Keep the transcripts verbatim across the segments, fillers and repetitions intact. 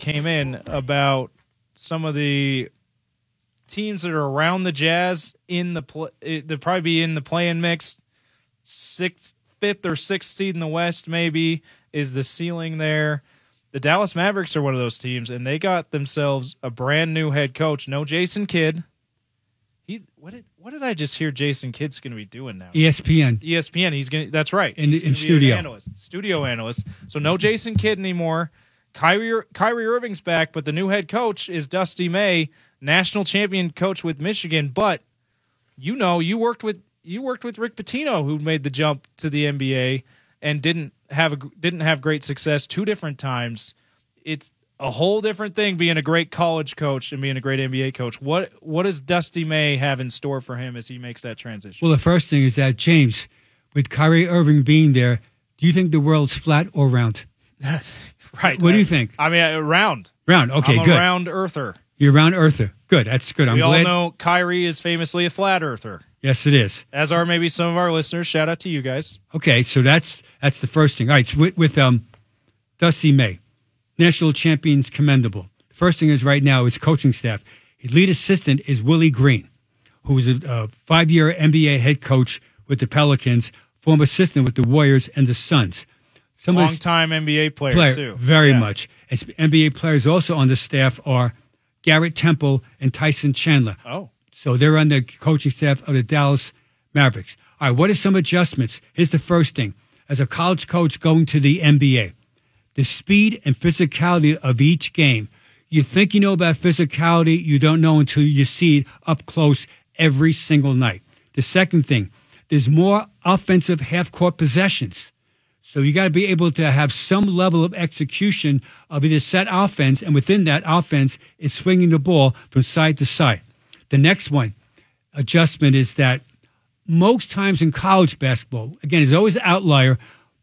came in about some of the teams that are around the Jazz in the pl- they'll probably be in the play-in mix. Sixth, fifth or sixth seed in the West maybe is the ceiling there. The Dallas Mavericks are one of those teams, and they got themselves a brand new head coach. No Jason Kidd. He what did what did I just hear? Jason Kidd's going to be doing now. E S P N. E S P N. He's going. That's right. In, he's in studio. Analyst, studio analyst. So no Jason Kidd anymore. Kyrie Kyrie Irving's back, but the new head coach is Dusty May, national champion coach with Michigan. But you know, you worked with you worked with Rick Pitino, who made the jump to the N B A and didn't have a, didn't have great success two different times. It's a whole different thing being a great college coach and being a great N B A coach. What what does Dusty May have in store for him as he makes that transition? Well, the first thing is that, James, with Kyrie Irving being there, do you think the world's flat or round? Right. What I, do you think? I mean, uh, round. Round. Okay, I'm a good. round earther. You're a round earther. Good. That's good. I'm we all glad. know Kyrie is famously a flat earther. Yes, it is. As are maybe some of our listeners. Shout out to you guys. Okay, so that's that's the first thing. All right, so with, with um, Dusty May, national champions commendable. The first thing is right now his coaching staff. His lead assistant is Willie Green, who is a, a five-year N B A head coach with the Pelicans, former assistant with the Warriors and the Suns. Some Long-time N B A player, player too. Very yeah. much. As N B A players also on the staff are Garrett Temple and Tyson Chandler. Oh. So they're on the coaching staff of the Dallas Mavericks. All right, what are some adjustments? Here's the first thing. As a college coach going to the N B A, the speed and physicality of each game. You think you know about physicality, you don't know until you see it up close every single night. The second thing, there's more offensive half-court possessions. So you got to be able to have some level of execution of either set offense, and within that offense is swinging the ball from side to side. The next one, adjustment, is that most times in college basketball, again, there's always an outlier,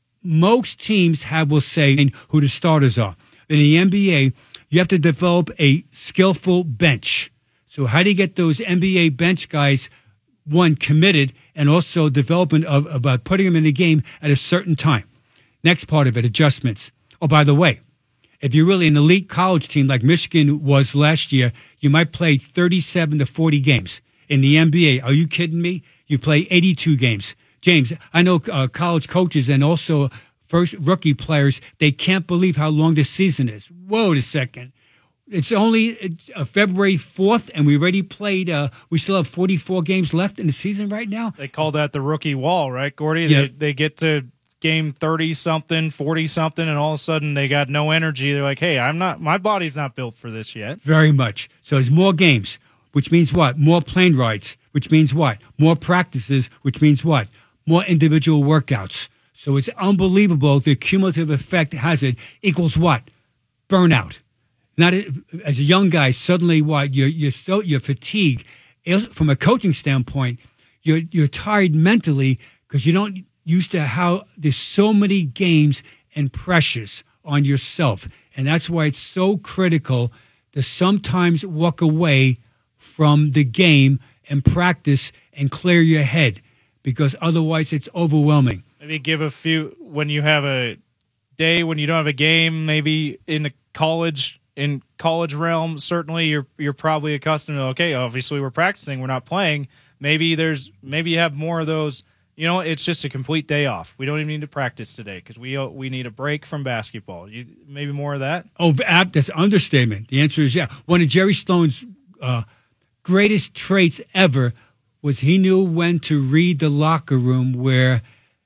most teams have, will say, who the starters are. In the N B A, you have to develop a skillful bench. So how do you get those N B A bench guys, one, committed, and also development of about putting them in the game at a certain time? Next part of it, adjustments. Oh, by the way, if you're really an elite college team like Michigan was last year, you might play thirty-seven to forty games. In the N B A, are you kidding me? You play eighty-two games. James, I know uh, college coaches and also first rookie players, they can't believe how long this season is. Whoa, a second. It's only it's, uh, February fourth, and we already played, uh, we still have forty-four games left in the season right now. They call that the rookie wall, right, Gordy? Yeah. They, they get to game thirty-something, forty-something, and all of a sudden they got no energy. They're like, hey, I'm not, my body's not built for this yet. Very much. So there's more games, which means what? More plane rides, which means what? More practices, which means what? More individual workouts. So it's unbelievable. The cumulative effect has it equals what? Burnout. Not as a young guy, suddenly what? You're you're so you're fatigued. From a coaching standpoint, you're you're tired mentally because you don't used to how there's so many games and pressures on yourself, and that's why it's so critical to sometimes walk away from the game and practice and clear your head, because otherwise it's overwhelming. Maybe give a few when you have a day when you don't have a game. Maybe in the college. In college realm, certainly you're you're probably accustomed to, okay, obviously we're practicing, we're not playing. Maybe there's maybe you have more of those, you know, it's just a complete day off. We don't even need to practice today because we we need a break from basketball. You, maybe more of that? Oh, that's an understatement. The answer is yeah. One of Jerry Stone's uh, greatest traits ever was he knew when to read the locker room where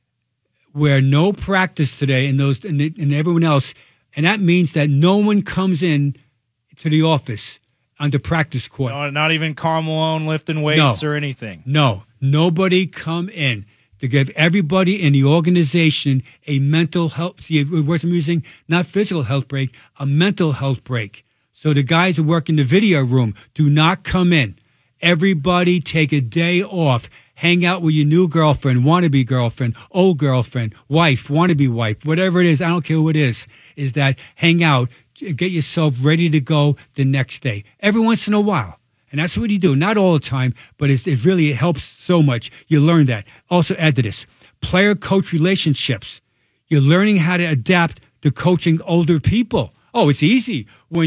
where no practice today and those and, and everyone else. And that means that no one comes in to the office on the practice court. No, not even Karl Malone lifting weights no, or anything. No, nobody come in to give everybody in the organization a mental health, see, the words I'm using, not physical health break, a mental health break. So the guys who work in the video room do not come in. Everybody take a day off. Hang out with your new girlfriend, wannabe girlfriend, old girlfriend, wife, wannabe wife, whatever it is. I don't care who it is. Is that hang out, get yourself ready to go the next day. Every once in a while. And that's what you do. Not all the time, but it's, it really helps so much. You learn that. Also add to this, player-coach relationships. You're learning how to adapt to coaching older people. Oh, it's easy when